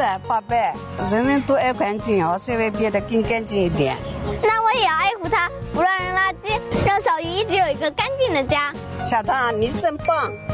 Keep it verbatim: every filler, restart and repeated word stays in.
的，宝贝，人人都爱干净哦，稍微变得更干净一点。 那我也要爱护它，不乱扔垃圾，让小鱼一直有一个干净的家。 小唐，你真棒。